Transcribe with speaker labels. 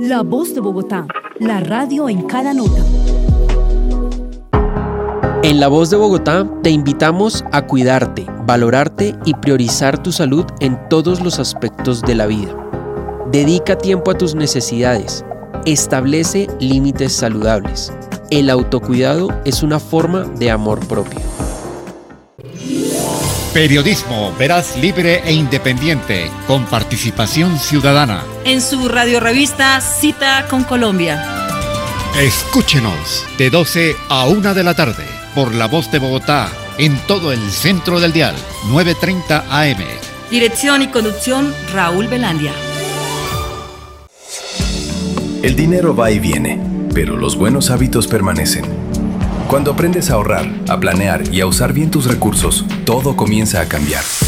Speaker 1: La Voz de Bogotá, la radio en cada nota.
Speaker 2: En La Voz de Bogotá te invitamos a cuidarte, valorarte y priorizar tu salud en todos los aspectos de la vida. Dedica tiempo a tus necesidades. Establece límites saludables. El autocuidado es una forma de amor propio.
Speaker 3: Periodismo veraz, libre e independiente, con participación ciudadana.
Speaker 4: En su radiorevista Cita con Colombia.
Speaker 3: Escúchenos de 12 a 1 de la tarde por La Voz de Bogotá, en todo el centro del dial, 9:30 AM.
Speaker 4: Dirección y conducción, Raúl Velandia.
Speaker 5: El dinero va y viene, pero los buenos hábitos permanecen. Cuando aprendes a ahorrar, a planear y a usar bien tus recursos, todo comienza a cambiar.